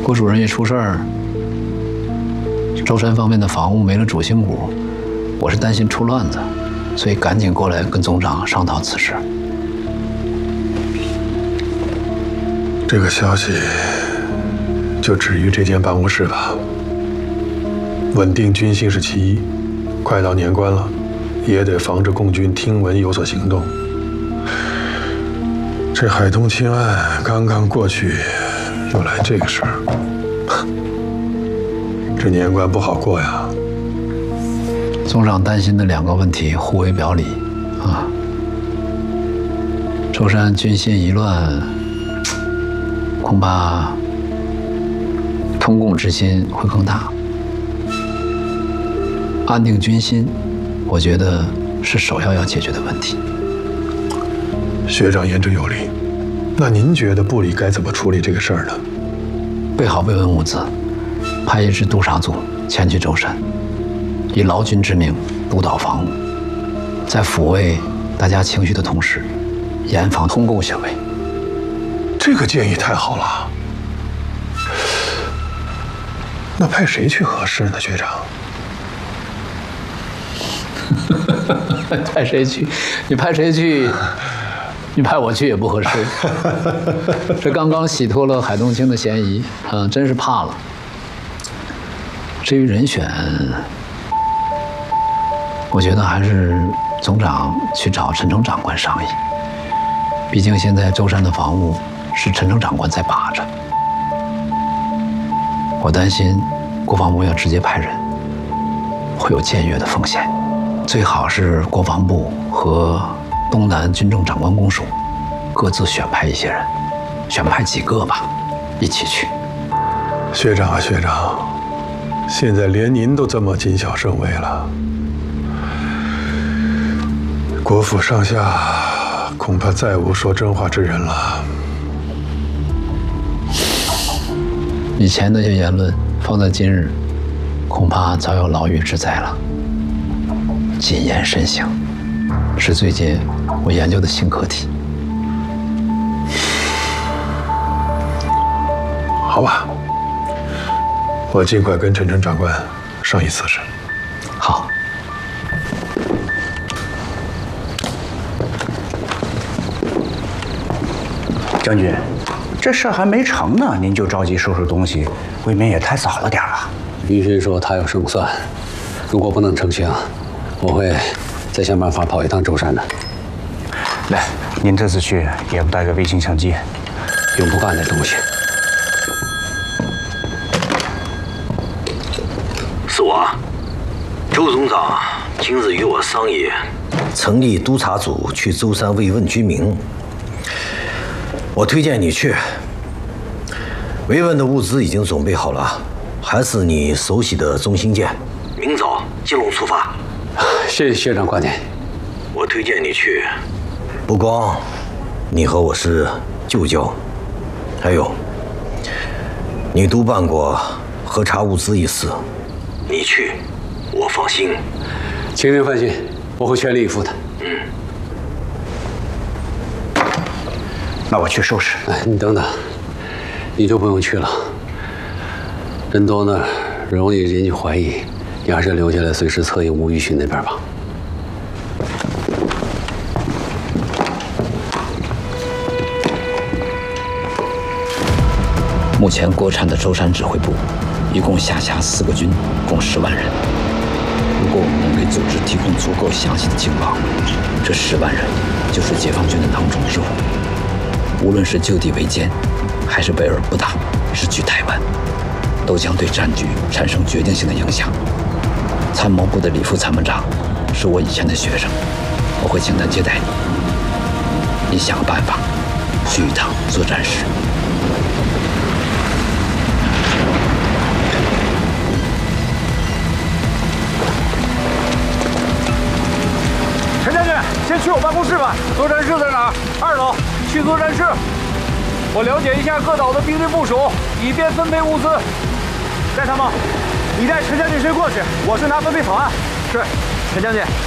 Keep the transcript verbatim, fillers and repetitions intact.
郭主任一出事儿，舟山方面的防务没了主心骨，我是担心出乱子，所以赶紧过来跟总长商讨此事。 这个消息就止于这间办公室吧。稳定军心是其一，快到年关了，也得防止共军听闻有所行动。这海东清案刚刚过去，又来这个事儿，这年关不好过呀。 总长担心的两个问题互为表里啊。舟山军心一乱，恐怕通共之心会更大。安定军心，我觉得是首要要解决的问题。 学长言之有理，那您觉得部里该怎么处理这个事儿呢？ 备好慰问物资，派一支督察组前去舟山，以劳军之名督导防务，在抚慰大家情绪的同时，严防通共行为。 这个建议太好了。那派谁去合适呢，学长？ 派谁去？你派谁去？你派我去也不合适。这刚刚洗脱了海东青的嫌疑，啊，真是怕了。至于人选，我觉得还是总长去找陈诚长官商议。毕竟现在舟山的防务是陈诚长官在把着，我担心国防部要直接派人，会有僭越的风险。最好是国防部和东南军政长官公署各自选派一些人，选派几个吧，一起去。 学长啊，学长，现在连您都这么谨小慎微了，国府上下恐怕再无说真话之人了。 以前那些言论放在今日，恐怕早有牢狱之灾了。谨言慎行，是最近我研究的新课题。 好吧，我尽快跟陈诚长官商议此事。 好。 将军，这事还没成呢，您就着急收拾东西，未免也太早了点吧？ 于勋说他有胜算，如果不能成行，我会再想办法跑一趟舟山的。 来，您这次去也不带个微型相机， 用不干的东西。 是我，周总长今日与我商议， 成立督察组去舟山慰问军民。我推荐你去。慰问的物资已经准备好了，还是你熟悉的中兴舰。 明早金龙出发。 谢谢学长挂念。 我推荐你去。 不光你和我是旧交，还有你督办过核查物资一事。 你去，我放心。 请您放心，我会全力以赴的。 嗯。 那我去收拾。 哎，你等等，你就不用去了。人多那儿容易引起怀疑，你还是留下来随时策应吴玉勋那边吧。 目前国产的舟山指挥部一共下辖四个军，共十万人。如果我们能给组织提供足够详细的情报，这十万人就是解放军的囊中之物。无论是就地围歼，还是围而不打，直取台湾，都将对战局产生决定性的影响。参谋部的李副参谋长是我以前的学生，我会请他接待你。你想个办法，去一趟作战室。 陈将军，先去我办公室吧。作战室在哪儿？二楼，去作战室。我了解一下各岛的兵力部署，以便分配物资。戴参谋，你带陈将军先过去，我是拿分配草案。是，陈将军。